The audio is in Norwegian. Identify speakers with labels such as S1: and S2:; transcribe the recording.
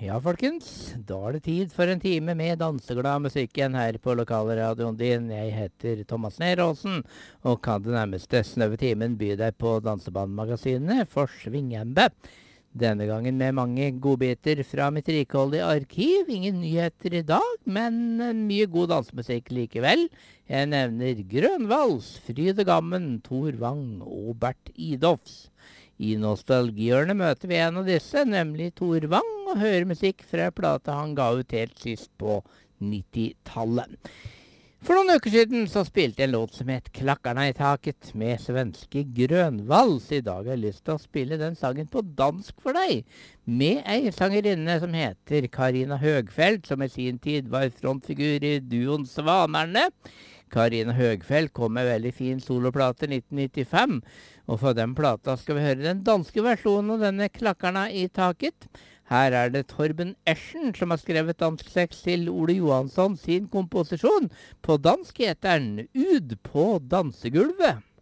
S1: Ja, folkens, da er det tid for en time med danseglad musikk igjen her på lokalradioen din. Jeg heter Thomas Neråsen, og kan det nærmeste snøve timen by deg på dansebandmagasinet for Svingembe. Denne gangen med mange godbiter fra mitt rikholdige arkiv. Ingen nyheter i dag, men mye god dansemusikk likevel. Jeg nevner Grønvals, Fryde Gammen, Tor Wang og Bert Idolfs. I nostalgihjørnet møter vi en av disse, nemlig Tor Wang, og hører musikk fra plata han ga ut helt sist på 90-tallet. For noen uker siden så spilte jeg en låt som het Klakkarna i taket med svenske Grønvals. I dag har jeg lyst til å spille den sangen på dansk for deg, med ei sangerinne som heter Karina Høgfeldt, som i sin tid var frontfigur i duoen Svanerne. Karina Høgfeldt kom med veldig fin soloplate 1995, og for den plata skal vi høre den danske versjonen av denne Klakkarna i taket. Her er det Torben Eschen som har skrevet dansk tekst til Ole Johansson sin komposisjon. På dansk heter den Ud på dansegulvet.